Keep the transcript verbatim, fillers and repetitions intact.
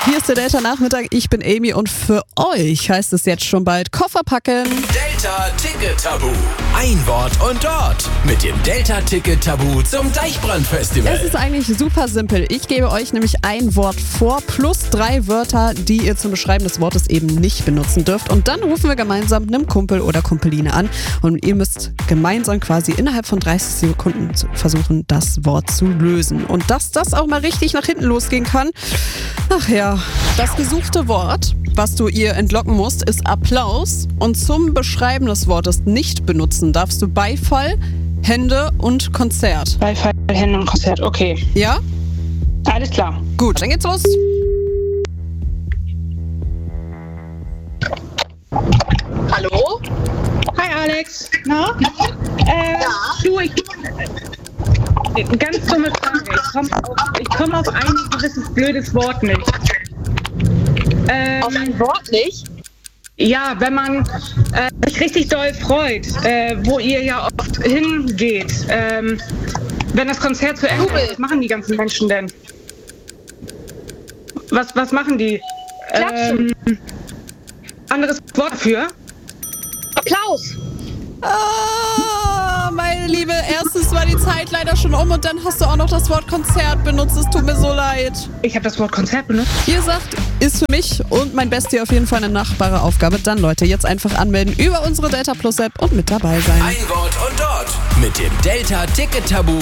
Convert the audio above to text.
Hier ist der Delta-Nachmittag, ich bin Amy und für euch heißt es jetzt schon bald Koffer packen. Delta-Ticket-Tabu. Ein Wort und Ort mit dem Delta-Ticket-Tabu zum Deichbrand-Festival. Es ist eigentlich super simpel. Ich gebe euch nämlich ein Wort vor plus drei Wörter, die ihr zum Beschreiben des Wortes eben nicht benutzen dürft. Und dann rufen wir gemeinsam einem Kumpel oder Kumpeline an und ihr müsst gemeinsam quasi innerhalb von dreißig Sekunden versuchen, das Wort zu lösen. Und dass das auch mal richtig nach hinten losgehen kann, ach ja. Das gesuchte Wort, was du ihr entlocken musst, ist Applaus. Und zum Beschreiben des Wortes nicht benutzen darfst du Beifall, Hände und Konzert. Beifall, Hände und Konzert, okay. Ja? Alles klar. Gut, dann geht's los. Hallo? Hi Alex. Na? Äh, Ja. Du, ich... Ganz dumme Frage. Ich komme auf, ich komm auf ein gewisses blödes Wort nicht. Ähm, Auf ein Wort nicht? Ja, wenn man äh, sich richtig doll freut, äh, wo ihr ja oft hingeht, ähm, wenn das Konzert zu Ende ist, was machen die ganzen Menschen denn? Was, was machen die? Klatschen. Ähm, anderes Wort dafür? Applaus! Ah, meine Liebe, erstens war die Zeit leider schon um und dann hast du auch noch das Wort Konzert benutzt. Es tut mir so leid. Ich habe das Wort Konzert benutzt. Wie gesagt, ist für mich und mein Bestie auf jeden Fall eine nachbare Aufgabe. Dann Leute, jetzt einfach anmelden über unsere Delta Plus App und mit dabei sein. Ein Wort und Ort mit dem Delta-Ticket-Tabu